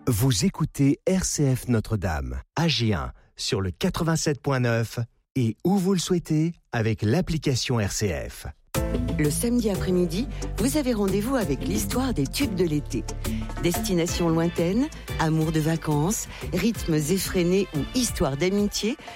Vous écoutez RCF Notre-Dame, AG1, sur le 87.9 et où vous le souhaitez avec l'application RCF. Le samedi après-midi, vous avez rendez-vous avec l'histoire des tubes de l'été. Destinations lointaines, amour de vacances, rythmes effrénés ou histoires d'amitié,